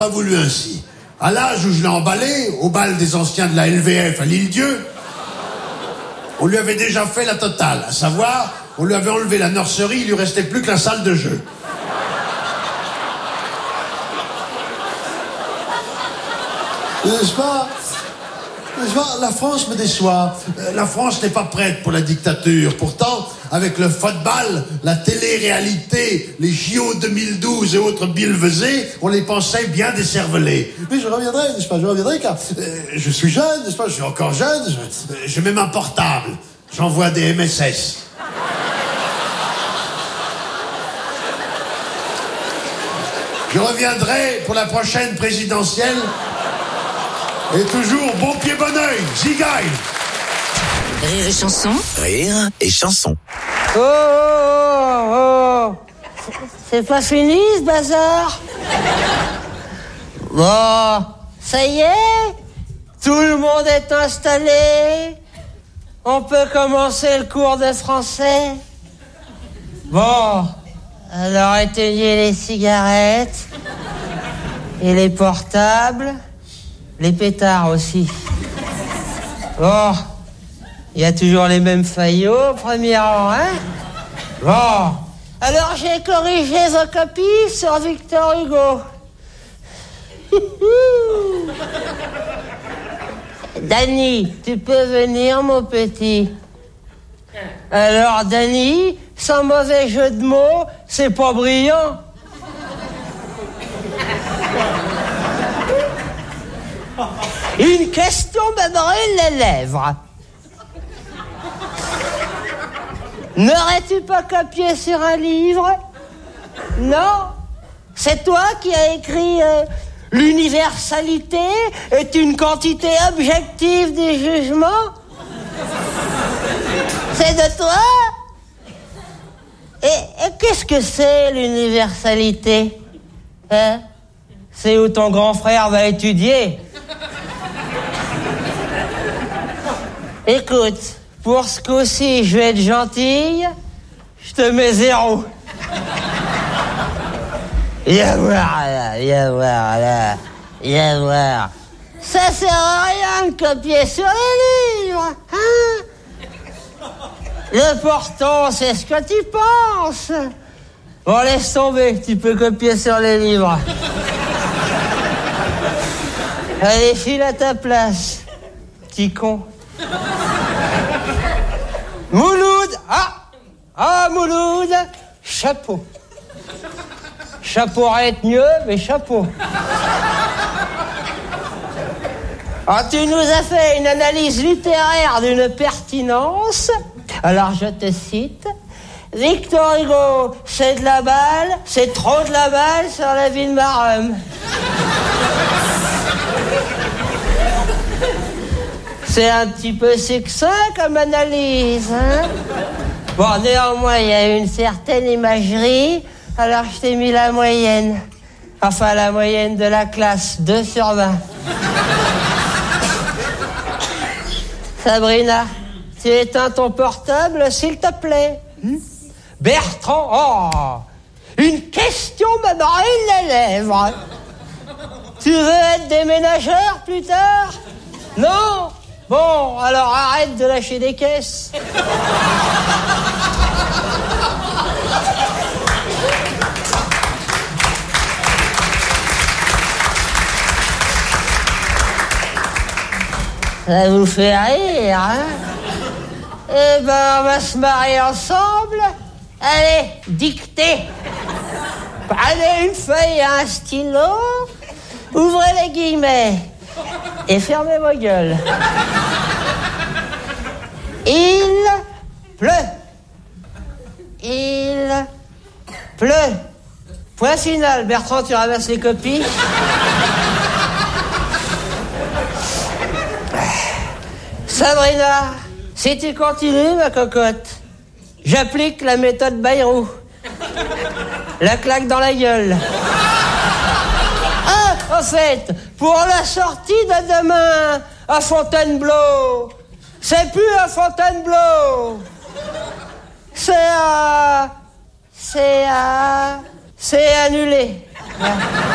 Pas voulu ainsi. À l'âge où je l'ai emballé, au bal des anciens de la LVF à l'Île-Dieu, on lui avait déjà fait la totale. À savoir, on lui avait enlevé la nurserie, il lui restait plus que la salle de jeu. N'est-ce pas ? La France me déçoit. La France n'est pas prête pour la dictature. Pourtant, avec le football, la télé-réalité, les JO 2012 et autres bilvesés, on les pensait bien décervelés. Mais je reviendrai, n'est-ce pas ? Je reviendrai car je suis jeune, n'est-ce pas ? Je suis encore jeune. J'ai même un portable. J'envoie des MSS. Je reviendrai pour la prochaine présidentielle. Et toujours bon pied, bon oeil, zigaille. Rire et chanson. Rire et chanson. Oh, oh, oh. C'est pas fini ce bazar? Bon, ça y est, tout le monde est installé. On peut commencer le cours de français. Bon, alors éteignez les cigarettes et les portables. Les pétards aussi. Bon, il y a toujours les mêmes faillots au premier rang, hein? Bon, alors j'ai corrigé vos copies sur Victor Hugo. Dany, tu peux venir, mon petit. Alors, Dany, sans mauvais jeu de mots, c'est pas brillant. Une question me brûle les lèvres. N'aurais-tu pas copié sur un livre? Non. C'est toi qui as écrit l'universalité est une quantité objective des jugements? C'est de toi? Et qu'est-ce que c'est l'universalité? Hein? C'est où ton grand frère va étudier. Écoute, pour ce coup-ci, je vais être gentille, je te mets 0. Viens voir là, viens voir là, viens voir. Ça sert à rien de copier sur les livres, hein? L'important, c'est ce que tu penses. Bon, laisse tomber, tu peux copier sur les livres. Allez, file à ta place, petit con. Mouloud, Mouloud, chapeau. Chapeau aurait été mieux, mais chapeau. Alors, tu nous as fait une analyse littéraire d'une pertinence. Alors, je te cite. Victor Hugo, c'est de la balle, c'est trop de la balle sur la vie de Marum. C'est un petit peu succinct comme analyse, hein? Bon, néanmoins, il y a une certaine imagerie, alors je t'ai mis la moyenne. Enfin, la moyenne de la classe, 2 sur 20. Sabrina, tu éteins ton portable, s'il te plaît. Bertrand, une question me brûle les lèvres. Tu veux être déménageur plus tard? Non? Bon, alors arrête de lâcher des caisses. Ça vous fait rire, hein? Eh ben, on va se marier ensemble. Allez, dictez. Prenez une feuille et un stylo. Ouvrez les guillemets. Et fermez vos gueules. Il pleut. Il pleut. Point final. Bertrand, tu ramasses les copies. Sabrina, si tu continues, ma cocotte, j'applique la méthode Bayrou. La claque dans la gueule. Ah, en fait, pour la sortie de demain à Fontainebleau, c'est plus à Fontainebleau. C'est annulé.